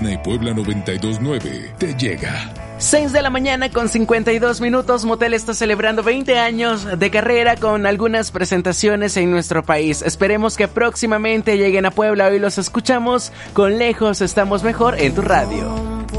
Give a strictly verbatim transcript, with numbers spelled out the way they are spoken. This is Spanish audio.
Disney Puebla noventa y dos punto nueve te llega. seis de la mañana con cincuenta y dos minutos. Motel está celebrando veinte años de carrera con algunas presentaciones en nuestro país. Esperemos que próximamente lleguen a Puebla. Hoy los escuchamos con Lejos Estamos Mejor en tu radio.